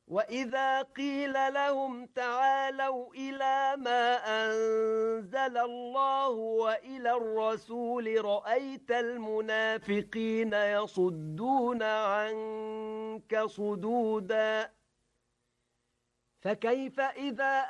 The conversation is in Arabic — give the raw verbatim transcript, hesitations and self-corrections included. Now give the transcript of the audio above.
وَإِذَا قِيلَ لَهُمْ تَعَالَوْا إِلَى مَا أَنزَلَ اللَّهُ وَإِلَى الرَّسُولِ رَأَيْتَ الْمُنَافِقِينَ يَصُدُّونَ عَنكَ صُدُودًا فَكَيْفَ إِذَا